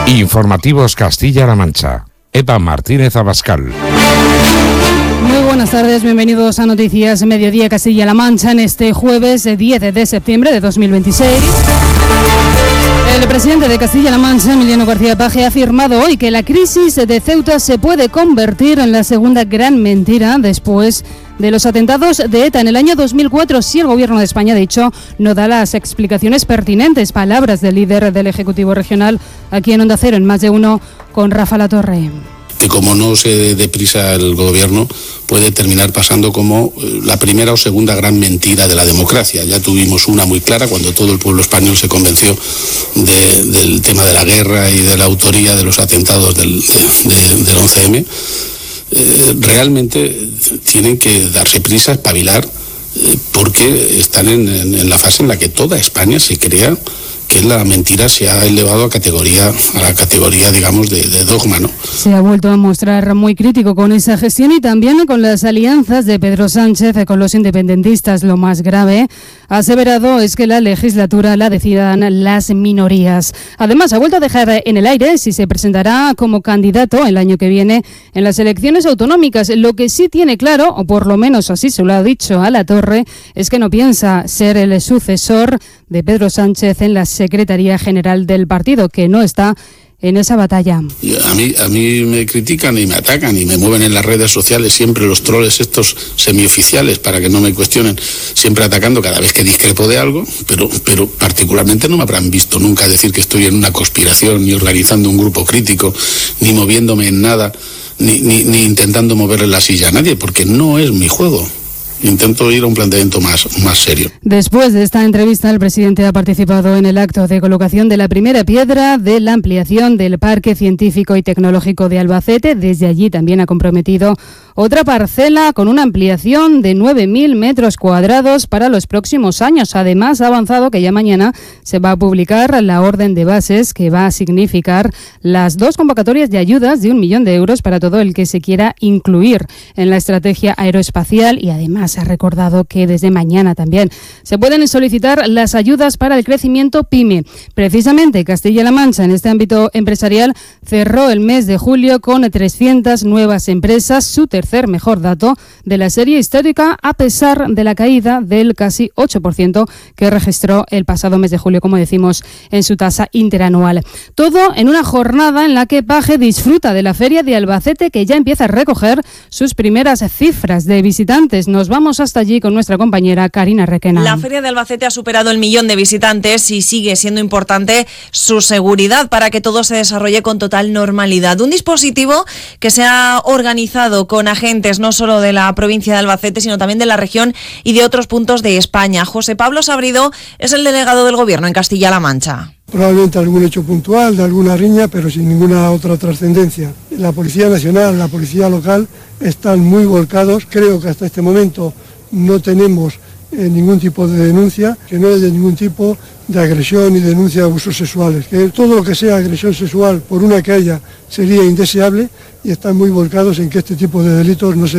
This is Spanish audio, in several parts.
Informativos Castilla-La Mancha. Eva Martínez Abascal. Muy buenas tardes, bienvenidos a Noticias Mediodía Castilla-La Mancha en este jueves 10 de septiembre de 2026. El presidente de Castilla-La Mancha, Emiliano García Paje, ha afirmado hoy que la crisis de Ceuta se puede convertir en la segunda gran mentira después de los atentados de ETA en el año 2004, si el Gobierno de España, de hecho, no da las explicaciones pertinentes. Palabras del líder del Ejecutivo Regional aquí en Onda Cero, en Más de Uno, con Rafa Latorre. Que como no se dé prisa el gobierno, puede terminar pasando como la primera o segunda gran mentira de la democracia. Ya tuvimos una muy clara cuando todo el pueblo español se convenció del tema de la guerra y de la autoría de los atentados del 11M. Realmente tienen que darse prisa, espabilar, porque están en la fase en la que toda España se crea que la mentira se ha elevado a la categoría, digamos, de dogma, ¿no? Se ha vuelto a mostrar muy crítico con esa gestión y también con las alianzas de Pedro Sánchez con los independentistas. Lo más grave, ha aseverado, es que la legislatura la decidan las minorías. Además, ha vuelto a dejar en el aire si se presentará como candidato el año que viene en las elecciones autonómicas. Lo que sí tiene claro, o por lo menos así se lo ha dicho a Latorre, es que no piensa ser el sucesor de Pedro Sánchez en la Secretaría General del partido, que no está en esa batalla. A mí me critican y me atacan y me mueven en las redes sociales siempre los troles estos semioficiales para que no me cuestionen, siempre atacando cada vez que discrepo de algo, pero particularmente no me habrán visto nunca decir que estoy en una conspiración, ni organizando un grupo crítico, ni moviéndome en nada, ni intentando moverle la silla a nadie, porque no es mi juego. Intento ir a un planteamiento más serio. Después de esta entrevista, el presidente ha participado en el acto de colocación de la primera piedra de la ampliación del Parque Científico y Tecnológico de Albacete. Desde allí también ha comprometido otra parcela con una ampliación de 9.000 metros cuadrados para los próximos años. Además, ha avanzado que ya mañana se va a publicar la orden de bases que va a significar las 2 convocatorias de ayudas de 1 millón de euros para todo el que se quiera incluir en la estrategia aeroespacial. Y además ha recordado que desde mañana también se pueden solicitar las ayudas para el crecimiento PYME. Precisamente Castilla-La Mancha, en este ámbito empresarial, cerró el mes de julio con 300 nuevas empresas, su tercer mejor dato de la serie histórica, a pesar de la caída del casi 8% que registró el pasado mes de julio, como decimos, en su tasa interanual. Todo en una jornada en la que Paje disfruta de la Feria de Albacete, que ya empieza a recoger sus primeras cifras de visitantes. Nos vamos hasta allí con nuestra compañera Karina Requena. La Feria de Albacete ha superado el 1 millón de visitantes y sigue siendo importante su seguridad para que todo se desarrolle con total normalidad. Un dispositivo que se ha organizado con agentes no solo de la provincia de Albacete, sino también de la región y de otros puntos de España. José Pablo Sabrido es el delegado del Gobierno en Castilla-La Mancha. Probablemente algún hecho puntual, de alguna riña, pero sin ninguna otra trascendencia. La Policía Nacional, la Policía Local están muy volcados. Creo que hasta este momento no tenemos ningún tipo de denuncia, que no haya ningún tipo de agresión y denuncia de abusos sexuales. Que todo lo que sea agresión sexual, por una que haya, sería indeseable, y están muy volcados en que este tipo de delitos no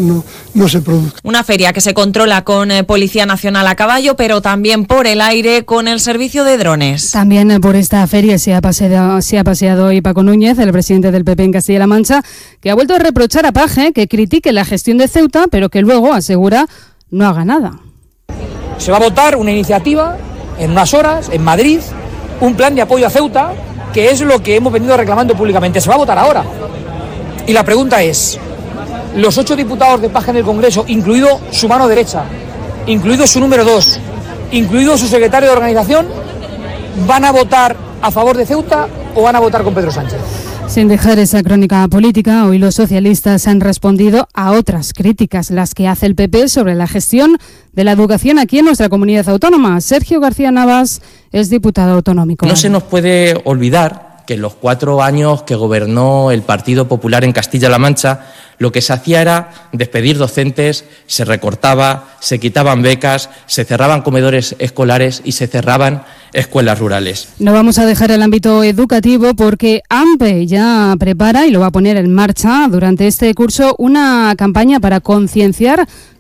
se produzcan. Una feria que se controla con Policía Nacional a caballo, pero también por el aire con el servicio de drones. También por esta feria se ha paseado hoy Paco Núñez, el presidente del PP en Castilla-La Mancha, que ha vuelto a reprochar a Paje que critique la gestión de Ceuta, pero que luego, asegura, no haga nada. Se va a votar una iniciativa en unas horas en Madrid, un plan de apoyo a Ceuta, que es lo que hemos venido reclamando públicamente. Se va a votar ahora. Y la pregunta es, los 8 diputados de Paje en el Congreso, incluido su mano derecha, incluido su número 2, incluido su secretario de organización, ¿van a votar a favor de Ceuta o van a votar con Pedro Sánchez? Sin dejar esa crónica política, hoy los socialistas han respondido a otras críticas, las que hace el PP sobre la gestión de la educación aquí en nuestra comunidad autónoma. Sergio García Navas es diputado autonómico. No se nos puede olvidar que en los 4 años que gobernó el Partido Popular en Castilla-La Mancha, lo que se hacía era despedir docentes, se recortaba, se quitaban becas, se cerraban comedores escolares y se cerraban escuelas rurales. No vamos a dejar el ámbito educativo porque AMPE ya prepara y lo va a poner en marcha durante este curso una campaña para concienciar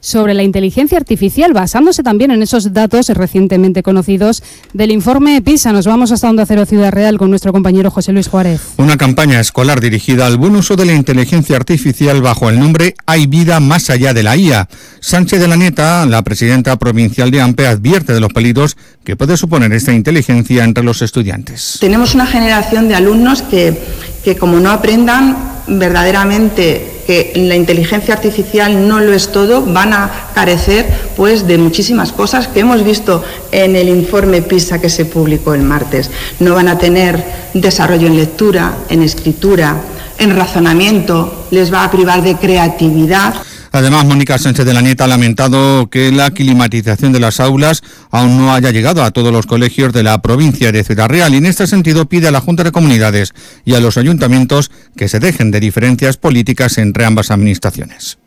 sobre la inteligencia artificial, basándose también en esos datos recientemente conocidos del informe PISA. Nos vamos hasta Onda Cero Ciudad Real con nuestro compañero José Luis Juárez. Una campaña escolar dirigida al buen uso de la inteligencia artificial bajo el nombre Hay vida más allá de la IA. Sánchez de la Nieta, la presidenta provincial de AMPE, advierte de los peligros que puede suponer esta inteligencia entre los estudiantes. Tenemos una generación de alumnos que como no aprendan verdaderamente que la inteligencia artificial no lo es todo, van a carecer pues de muchísimas cosas que hemos visto en el informe PISA que se publicó el martes. No van a tener desarrollo en lectura, en escritura, en razonamiento, les va a privar de creatividad. Además, Mónica Sánchez de la Nieta ha lamentado que la climatización de las aulas aún no haya llegado a todos los colegios de la provincia de Ciudad Real y en este sentido pide a la Junta de Comunidades y a los ayuntamientos que se dejen de diferencias políticas entre ambas administraciones.